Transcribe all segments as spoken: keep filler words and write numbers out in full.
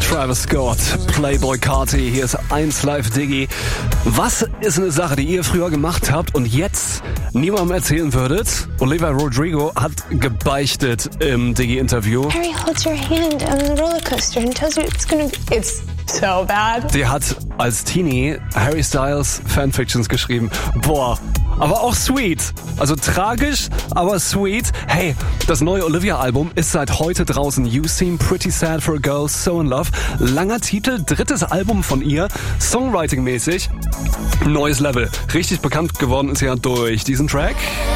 Travis Scott, Playboy Carti, hier ist eins Live Diggi. Was ist eine Sache, die ihr früher gemacht habt und jetzt niemandem erzählen würdet? Olivia Rodrigo hat gebeichtet im Diggi-Interview. Harry holds your hand on the roller coaster and tells you it's gonna be... It's so bad. Sie hat als Teenie Harry Styles Fanfictions geschrieben. Boah, aber auch sweet. Also tragisch, aber sweet. Hey, das neue Olivia-Album ist seit heute draußen. You Seem Pretty Sad for a Girl So in Love. Langer Titel, drittes Album von ihr. Songwriting-mäßig. Neues Level. Richtig bekannt geworden ist ja durch diesen Track.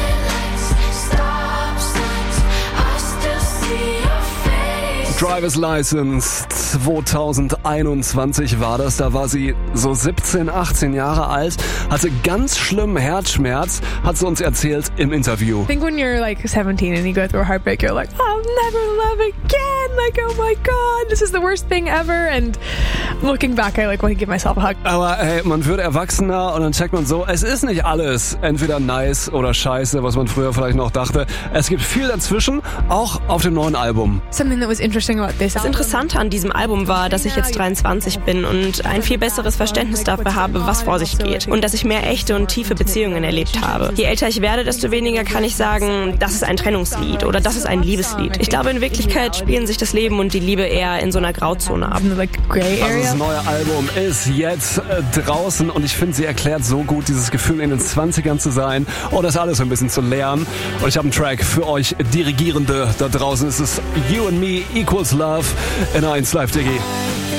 Driver's License zweitausendeinundzwanzig war das. Da war sie so siebzehn, achtzehn Jahre alt, hatte ganz schlimmen Herzschmerz, hat sie uns erzählt im Interview. I think when you're like seventeen and you go through a heartbreak, you're like, I'll never love again. Like, oh my God, this is the worst thing ever. And looking back, I like want to give myself a hug. Aber hey, man wird erwachsener und dann checkt man so, es ist nicht alles entweder nice oder scheiße, was man früher vielleicht noch dachte. Es gibt viel dazwischen, auch auf dem neuen Album. Something that was interesting about this. Das Interessante an diesem Album war, dass ich jetzt dreiundzwanzig bin und ein viel besseres Verständnis dafür habe, was vor sich geht. Und dass ich mehr echte und tiefe Beziehungen erlebt habe. Je älter ich werde, desto weniger kann ich sagen, das ist ein Trennungslied oder das ist ein Liebeslied. Ich glaube, in Wirklichkeit spielen sich das Leben und die Liebe eher in so einer Grauzone ab. Also das neue Album ist jetzt äh, draußen und ich finde, sie erklärt so gut dieses Gefühl, in den zwanzigern zu sein und das alles so ein bisschen zu lernen. Und ich habe einen Track für euch Dirigierende da draußen. Es ist You and Me Equals Love in eins Live Diggi.